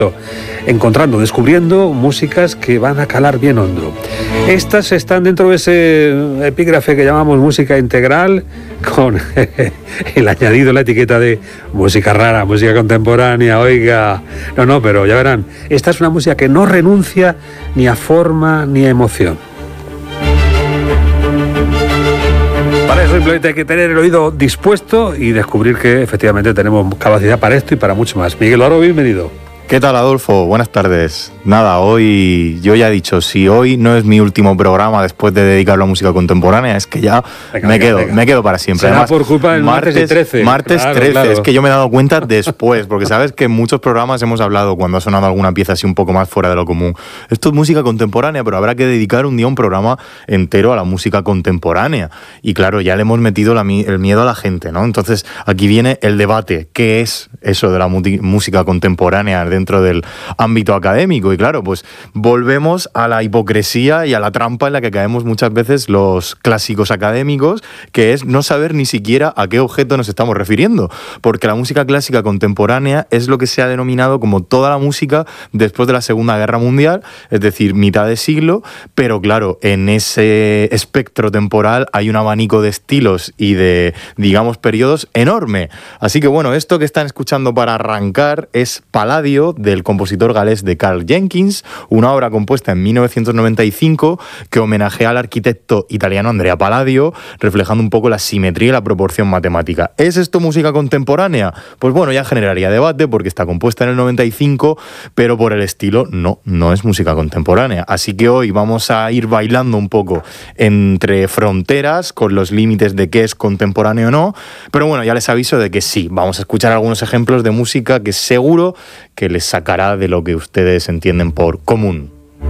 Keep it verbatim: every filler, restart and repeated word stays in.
encontrando, descubriendo músicas que van a calar bien hondo. Estas están dentro de ese epígrafe que llamamos música integral, con el añadido, la etiqueta de música rara, música contemporánea, oiga. No, no, pero ya verán, esta es una música que no renuncia ni a forma ni a emoción. Para eso simplemente hay que tener el oído dispuesto y descubrir que efectivamente tenemos capacidad para esto y para mucho más. Miguel Aro, bienvenido. ¿Qué tal, Adolfo? Buenas tardes. Nada, hoy yo ya he dicho, si hoy no es mi último programa después de dedicarlo a música contemporánea, es que ya venga, me, venga, quedo, venga. me quedo para siempre. Será Además, por culpa del martes, martes trece. Martes claro, trece, claro. Es que yo me he dado cuenta después, porque sabes que en muchos programas hemos hablado cuando ha sonado alguna pieza así un poco más fuera de lo común. Esto es música contemporánea, pero habrá que dedicar un día un programa entero a la música contemporánea. Y claro, ya le hemos metido la, el miedo a la gente, ¿no? Entonces, aquí viene el debate. ¿Qué es eso de la mu- música contemporánea dentro del ámbito académico? Y claro, pues volvemos a la hipocresía y a la trampa en la que caemos muchas veces los clásicos académicos, que es no saber ni siquiera a qué objeto nos estamos refiriendo, porque la música clásica contemporánea es lo que se ha denominado como toda la música después de la Segunda Guerra Mundial, es decir, mitad de siglo, pero claro, en ese espectro temporal hay un abanico de estilos y de, digamos, periodos enorme. Así que bueno, esto que están escuchando para arrancar es Palladio, del compositor galés de Karl Jenkins, una obra compuesta en mil novecientos noventa y cinco que homenajea al arquitecto italiano Andrea Palladio, reflejando un poco la simetría y la proporción matemática. ¿Es esto música contemporánea? Pues bueno, ya generaría debate porque está compuesta en el noventa y cinco, pero por el estilo no, no es música contemporánea. Así que hoy vamos a ir bailando un poco entre fronteras con los límites de qué es contemporáneo o no, pero bueno, ya les aviso de que sí, vamos a escuchar algunos ejemplos de música que seguro que les sacará de lo que ustedes entienden por común.